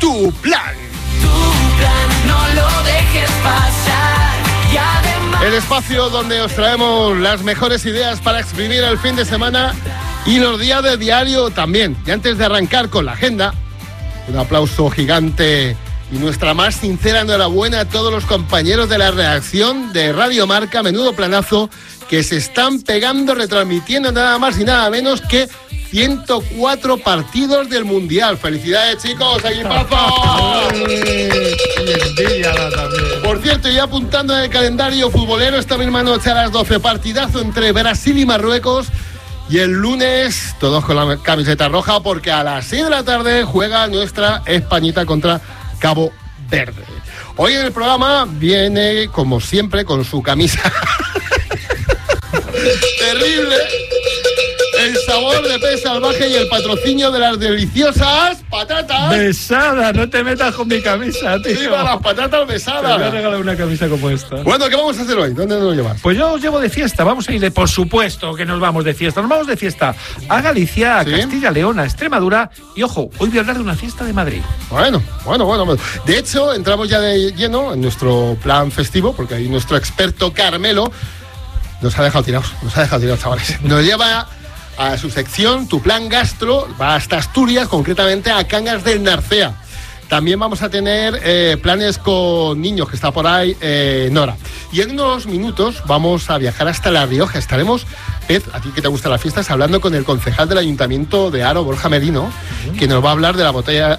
Tu Plan. Tu plan, no lo dejes pasar. Y además... El espacio donde os traemos las mejores ideas para exprimir el fin de semana y los días de diario también. Y antes de arrancar con la agenda, un aplauso gigante y nuestra más sincera enhorabuena a todos los compañeros de la redacción de Radio Marca, menudo planazo, que se están pegando retransmitiendo nada más y nada menos que 104 partidos del Mundial. ¡Felicidades, chicos! ¡Equipazo! Por cierto, ya apuntando en el calendario futbolero, esta misma noche a las 12, partidazo entre Brasil y Marruecos. Y el lunes, todos con la camiseta roja, porque a las 6 de la tarde juega nuestra Españita contra Cabo Verde. Hoy en el programa viene, como siempre, con su camisa terrible, el sabor de pez salvaje y el patrocinio de las deliciosas patatas. Besada, no te metas con mi camisa, tío. ¡Viva las patatas besadas! Te voy a regalar una camisa como esta. Bueno, ¿qué vamos a hacer hoy? ¿Dónde nos llevas? Pues yo os llevo de fiesta, vamos a ir de... Por supuesto que nos vamos de fiesta. Nos vamos de fiesta a Galicia, a Castilla, León, a Extremadura. Y ojo, hoy voy a hablar de una fiesta de Madrid. Bueno. De hecho, entramos ya de lleno en nuestro plan festivo, porque ahí nuestro experto Carmelo nos ha dejado tirados, chavales. Nos lleva a su sección, Tu Plan Gastro, va hasta Asturias, concretamente a Cangas del Narcea. También vamos a tener planes con niños, que está por ahí Nora. Y en unos minutos vamos a viajar hasta La Rioja. Estaremos, Pez, a ti que te gustan las fiestas, hablando con el concejal del Ayuntamiento de Haro, Borja Merino, que nos va a hablar de la batalla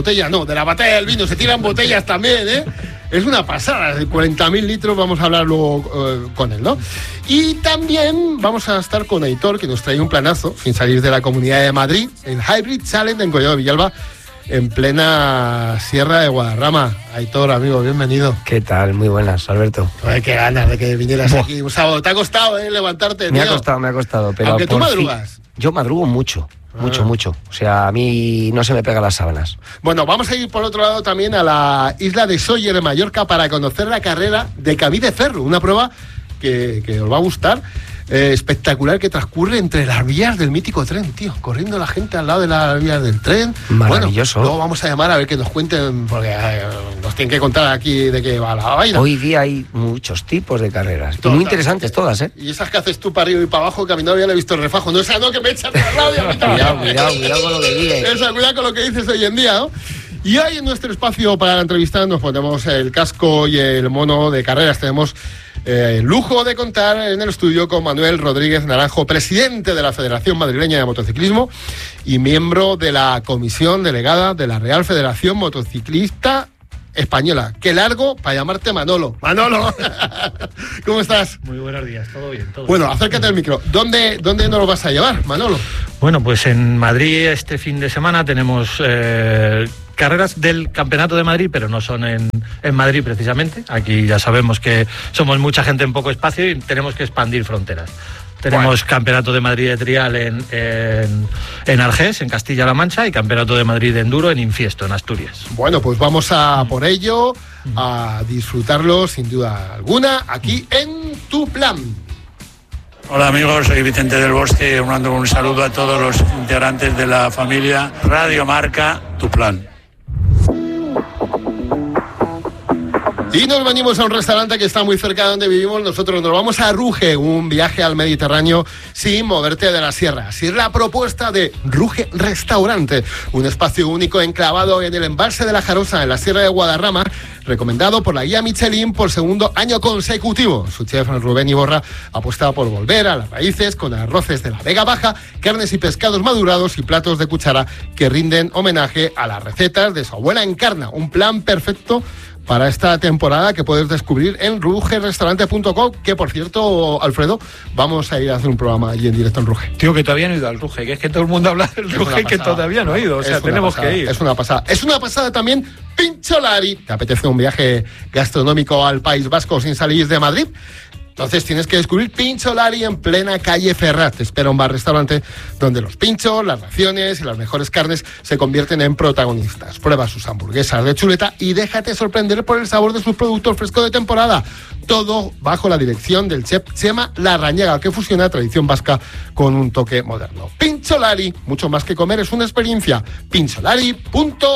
del vino. Se tiran botellas también, ¿eh? Es una pasada, de 40.000 litros, vamos a hablar luego con él, ¿no? Y también vamos a estar con Aitor, que nos trae un planazo, sin salir de la Comunidad de Madrid, el Hybrid Challenge en Collado de Villalba, en plena Sierra de Guadarrama. Aitor, amigo, bienvenido. ¿Qué tal? Muy buenas, Alberto. Ay, qué ganas de que vinieras aquí un sábado. ¿Te ha costado levantarte? Me ha costado. Pero aunque tú madrugas. Yo madrugo mucho. Mucho. O sea, a mí no se me pegan las sábanas. Bueno, vamos a ir por otro lado también a la isla de Sóller, en Mallorca, para conocer la carrera de Camí de Ferro, una prueba que os va a gustar. Espectacular, que transcurre entre las vías del mítico tren, tío, corriendo la gente al lado de las vías del tren. Maravilloso. Bueno, luego vamos a llamar a ver que nos cuenten, porque nos tienen que contar aquí de qué va la vaina. Hoy día hay muchos tipos de carreras, muy interesantes todas, ¿eh? Y esas que haces tú para arriba y para abajo, que a mi novia le he visto el refajo, no esa no, que me echan al lado y a mí también. Cuidado con lo que dices. Cuidado con lo que dices hoy en día, ¿no? Y hoy en nuestro espacio para la entrevista nos ponemos el casco y el mono de carreras. Tenemos el lujo de contar en el estudio con Manuel Rodríguez Naranjo, presidente de la Federación Madrileña de Motociclismo y miembro de la comisión delegada de la Real Federación Motociclista Española. Qué largo para llamarte Manolo. Manolo, ¿cómo estás? Muy buenos días, todo bien. Bueno, acércate al micro. ¿Dónde nos lo vas a llevar, Manolo? Bueno, pues en Madrid este fin de semana tenemos carreras del Campeonato de Madrid, pero no son en Madrid precisamente. Aquí ya sabemos que somos mucha gente en poco espacio y tenemos que expandir fronteras. Tenemos Campeonato de Madrid de Trial en Argés, en Castilla-La Mancha, y Campeonato de Madrid de Enduro en Infiesto, en Asturias. Bueno, pues vamos a por ello, a disfrutarlo sin duda alguna, aquí en Tu Plan. Hola amigos, soy Vicente del Bosque, mando un saludo a todos los integrantes de la familia Radio Marca, Tu Plan. Y nos venimos a un restaurante que está muy cerca de donde vivimos. Nosotros nos vamos a Ruge, un viaje al Mediterráneo sin moverte de la sierra. Así es la propuesta de Ruge Restaurante, un espacio único enclavado en el embalse de la Jarosa, en la Sierra de Guadarrama, recomendado por la guía Michelin por segundo año consecutivo. Su chef Rubén Iborra apuesta por volver a las raíces con arroces de la Vega Baja, carnes y pescados madurados y platos de cuchara que rinden homenaje a las recetas de su abuela Encarna. Un plan perfecto para esta temporada que puedes descubrir en rugerrestaurante.com, que por cierto, Alfredo, vamos a ir a hacer un programa allí en directo en Ruge. Tío, que todavía no he ido al Ruge, que es que todo el mundo habla del Ruge que todavía no he ido, o sea, tenemos que ir. Es una pasada. Es una pasada también Pincholari. ¿Te apetece un viaje gastronómico al País Vasco sin salir de Madrid? Entonces tienes que descubrir Pincholari en plena calle Ferraz. Te espera un bar-restaurante donde los pinchos, las raciones y las mejores carnes se convierten en protagonistas. Prueba sus hamburguesas de chuleta y déjate sorprender por el sabor de sus productos frescos de temporada. Todo bajo la dirección del chef Chema Larrañaga, que fusiona tradición vasca con un toque moderno. Pincholari, mucho más que comer, es una experiencia. Pincholari.com.